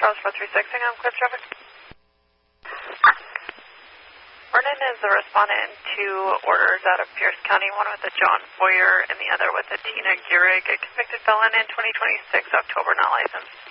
Charles 436, hang on, clear traffic. Vernon is the respondent in two orders out of Pierce County, one with a John Foyer and the other with a Tina Gehrig, a convicted felon in 2026, October, not licensed.